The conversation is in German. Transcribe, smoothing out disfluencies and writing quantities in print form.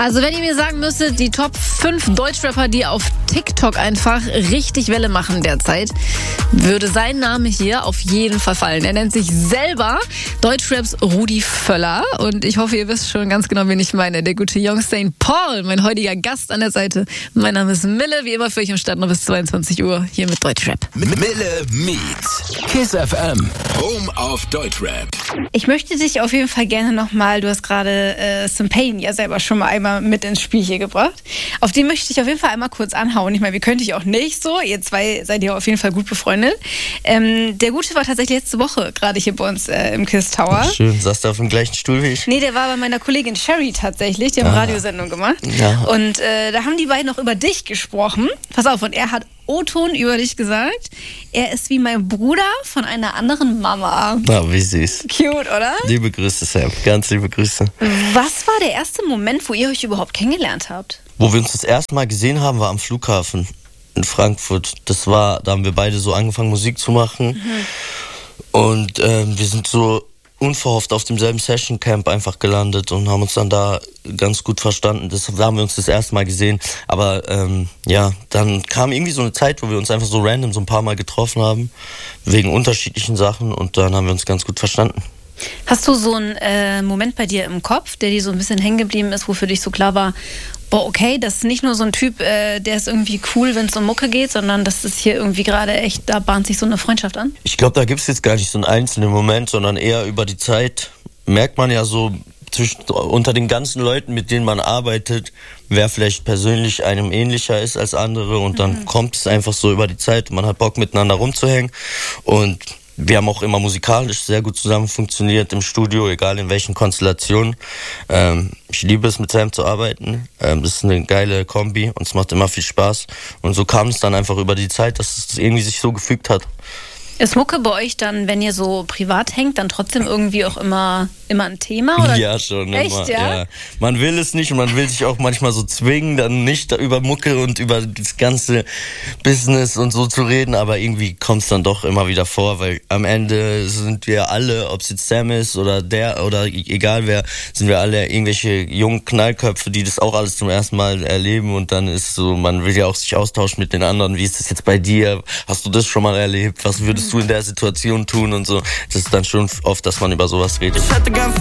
Also wenn ihr mir sagen müsstet, die Top 5 Deutschrapper, die auf TikTok einfach richtig Welle machen derzeit, würde sein Name hier auf jeden Fall fallen. Er nennt sich selber Deutschraps Rudi Völler und ich hoffe, ihr wisst schon ganz genau, wen ich meine. Der gute Young St. Paul, mein heutiger Gast an der Seite. Mein Name ist Mille, wie immer für euch im Start noch bis 22 Uhr hier mit Deutschrap. Mille meets Kiss FM, Home of Deutschrap. Ich möchte dich auf jeden Fall gerne nochmal, du hast gerade Sym-Pain ja selber schon mal einmal mit ins Spiel hier gebracht. Auf den möchte ich auf jeden Fall einmal kurz anhauen. Ich meine, wir können dich auch nicht so. Ihr zwei seid ja auf jeden Fall gut befreundet. Der Gute war tatsächlich letzte Woche gerade hier bei uns im Kiss Tower. Schön, saß der auf dem gleichen Stuhl wie ich? Nee, der war bei meiner Kollegin Sherry tatsächlich. Die haben eine Radiosendung gemacht. Ja. Und da haben die beiden noch über dich gesprochen. Pass auf, und er hat O-Ton über dich gesagt. Er ist wie mein Bruder von einer anderen Mama. Na, wie süß. Cute, oder? Liebe Grüße, Sam. Ganz liebe Grüße. Was war der erste Moment, wo ihr euch überhaupt kennengelernt habt? Wo wir uns das erste Mal gesehen haben, war am Flughafen in Frankfurt. Da haben wir beide so angefangen, Musik zu machen. Und wir sind so unverhofft auf demselben Session-Camp einfach gelandet und haben uns dann da ganz gut verstanden. Da haben wir uns das erste Mal gesehen. Aber dann kam irgendwie so eine Zeit, wo wir uns einfach so random so ein paar Mal getroffen haben, wegen unterschiedlichen Sachen, und dann haben wir uns ganz gut verstanden. Hast du so einen Moment bei dir im Kopf, der dir so ein bisschen hängen geblieben ist, wo für dich so klar war, boah, okay, das ist nicht nur so ein Typ, der ist irgendwie cool, wenn es um Mucke geht, sondern das ist hier irgendwie gerade echt, da bahnt sich so eine Freundschaft an? Ich glaube, da gibt es jetzt gar nicht so einen einzelnen Moment, sondern eher über die Zeit merkt man ja so unter den ganzen Leuten, mit denen man arbeitet, wer vielleicht persönlich einem ähnlicher ist als andere, und dann kommt es einfach so über die Zeit, man hat Bock miteinander rumzuhängen, und wir haben auch immer musikalisch sehr gut zusammen funktioniert im Studio, egal in welchen Konstellationen. Ich liebe es, mit Sam zu arbeiten. Das ist eine geile Kombi und es macht immer viel Spaß. Und so kam es dann einfach über die Zeit, dass es irgendwie sich so gefügt hat. Ist Mucke bei euch dann, wenn ihr so privat hängt, dann trotzdem irgendwie auch immer ein Thema? Oder? Ja, schon. Echt, immer, ja? Man will es nicht und man will sich auch manchmal so zwingen, dann nicht über Mucke und über das ganze Business und so zu reden, aber irgendwie kommt es dann doch immer wieder vor, weil am Ende sind wir alle, ob es jetzt Sam ist oder der oder egal wer, sind wir alle irgendwelche jungen Knallköpfe, die das auch alles zum ersten Mal erleben, und dann ist so, man will ja auch sich austauschen mit den anderen. Wie ist das jetzt bei dir? Hast du das schon mal erlebt? Was würdest du in der Situation tun und so? Das ist dann schon oft, dass man über sowas redet.